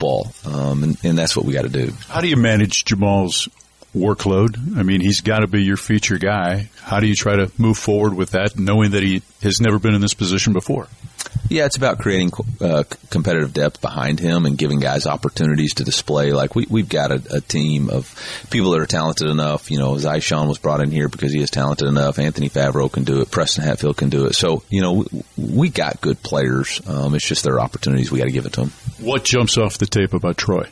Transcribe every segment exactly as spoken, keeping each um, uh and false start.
football, um, and, and that's what we got to do. How do you manage Jamal's workload? I mean, he's got to be your feature guy. How do you try to move forward with that, knowing that he has never been in this position before? Yeah, it's about creating uh, competitive depth behind him and giving guys opportunities to display. Like we, we've got a, a team of people that are talented enough. You know, Zyshawn was brought in here because he is talented enough. Anthony Favreau can do it. Preston Hatfield can do it. So, you know, we, we got good players. Um, it's just their opportunities. We got to give it to them. What jumps off the tape about Troy?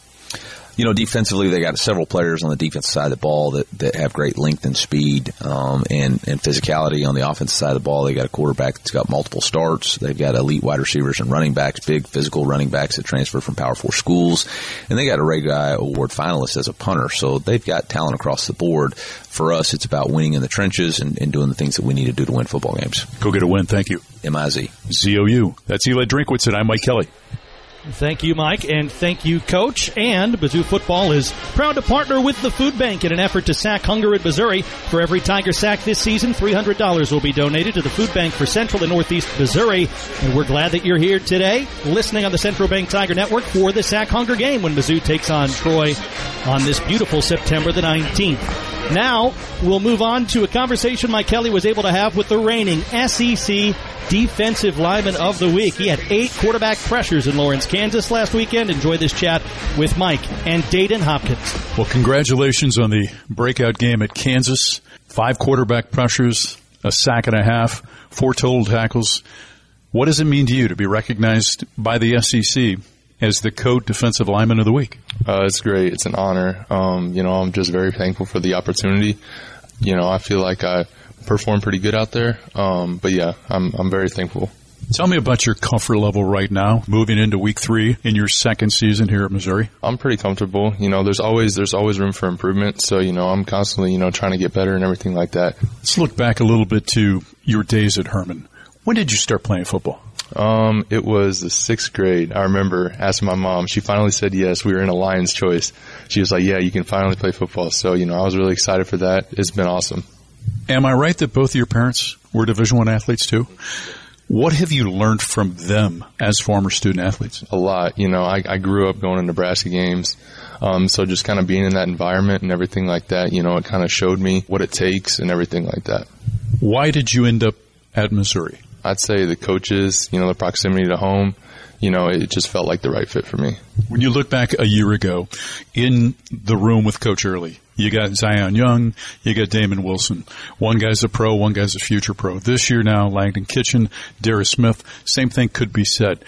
You know, defensively, they got several players on the defensive side of the ball that, that have great length and speed um, and, and physicality. On the offensive side of the ball, they got a quarterback that's got multiple starts. They've got elite wide receivers and running backs, big physical running backs that transfer from Power Four schools. And they got a Ray Guy Award finalist as a punter. So they've got talent across the board. For us, it's about winning in the trenches and, and doing the things that we need to do to win football games. Go get a win. Thank you. M I Z. Z O U. That's Eli Drinkwitz, and I'm Mike Kelly. Thank you, Mike, and thank you, Coach. And Mizzou football is proud to partner with the Food Bank in an effort to sack hunger in Missouri. For every Tiger sack this season, three hundred dollars will be donated to the Food Bank for Central and Northeast Missouri. And we're glad that you're here today, listening on the Central Bank Tiger Network for the Sack Hunger game when Mizzou takes on Troy on this beautiful September the nineteenth. Now, we'll move on to a conversation Mike Kelly was able to have with the reigning S E C Defensive Lineman of the Week. He had eight quarterback pressures in Lawrence, Kansas last weekend. Enjoy this chat with Mike and Dayton Hopkins. Well, congratulations on the breakout game at Kansas. Five quarterback pressures, a sack and a half, four total tackles. What does it mean to you to be recognized by the S E C as the Code Defensive Lineman of the Week? Uh, it's great. It's an honor. Um, you know, I'm just very thankful for the opportunity. You know, I feel like I performed pretty good out there. Um, but yeah, I'm I'm very thankful. Tell me about your comfort level right now, moving into week three in your second season here at Missouri. I'm pretty comfortable. You know, there's always there's always room for improvement. So, you know, I'm constantly, you know, trying to get better and everything like that. Let's look back a little bit to your days at Herman. When did you start playing football? Um, it was the sixth grade. I remember asking my mom. She finally said yes. We were in a Lions choice. She was like, yeah, you can finally play football. So, you know, I was really excited for that. It's been awesome. Am I right that both of your parents were Division I athletes too? What have you learned from them as former student athletes? A lot. You know, I, I grew up going to Nebraska games. Um, so just kind of being in that environment and everything like that, you know, it kind of showed me what it takes and everything like that. Why did you end up at Missouri? I'd say the coaches, you know, the proximity to home, you know, it just felt like the right fit for me. When you look back a year ago in the room with Coach Early, you got Zion Young, you got Damon Wilson. One guy's a pro, one guy's a future pro. This year now, Langdon Kitchen, Darius Smith, same thing could be said.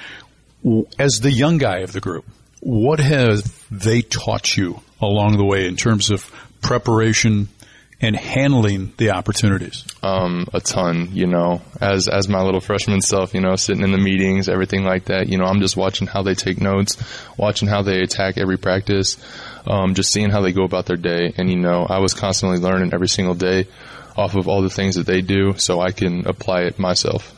As the young guy of the group, what have they taught you along the way in terms of preparation and handling the opportunities? Um, a ton, you know, as, as my little freshman self, you know, sitting in the meetings, everything like that, you know, I'm just watching how they take notes, watching how they attack every practice, um, just seeing how they go about their day. And, you know, I was constantly learning every single day off of all the things that they do so I can apply it myself.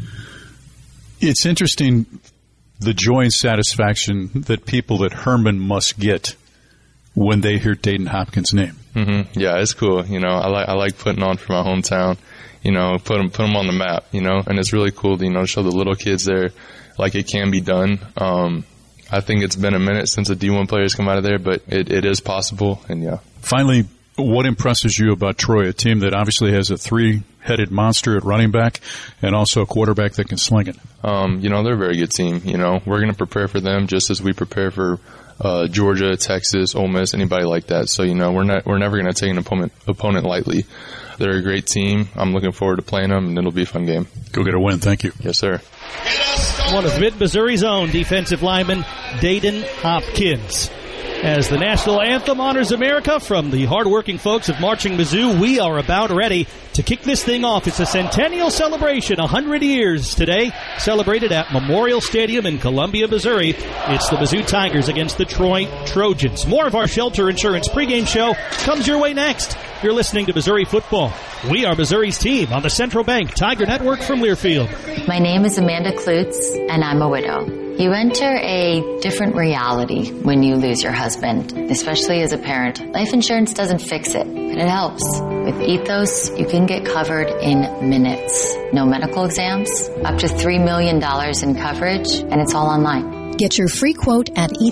It's interesting, the joy and satisfaction that people at Herman must get when they hear Dayton Hopkins' name. Mm-hmm. Yeah, it's cool. You know, I like I like putting on for my hometown. You know, put them put them on the map. You know, and it's really cool to, you know, show the little kids there like it can be done. Um, I think it's been a minute since a D one player has come out of there, but it, it is possible. And yeah. Finally, what impresses you about Troy, a team that obviously has a three-headed monster at running back and also a quarterback that can sling it? Um, you know, they're a very good team. You know, we're going to prepare for them just as we prepare for Uh, Georgia, Texas, Ole Miss, anybody like that. So, you know, we're not, we're never going to take an opponent, opponent lightly. They're a great team. I'm looking forward to playing them, and it'll be a fun game. Go get a win. Thank you. Yes, sir. One of Mid-Missouri's own defensive lineman, Dayton Hopkins. As the national anthem honors America from the hardworking folks of Marching Mizzou, we are about ready to kick this thing off. It's a centennial celebration, one hundred years today, celebrated at Memorial Stadium in Columbia, Missouri. It's the Mizzou Tigers against the Troy Trojans. More of our Shelter Insurance pregame show comes your way next. You're listening to Missouri Football. We are Missouri's team on the Central Bank Tiger Network from Learfield. My name is Amanda Klutz, and I'm a widow. You enter a different reality when you lose your husband, especially as a parent. Life insurance doesn't fix it, but it helps. With Ethos, you can get covered in minutes. No medical exams, up to three million dollars in coverage, and it's all online. Get your free quote at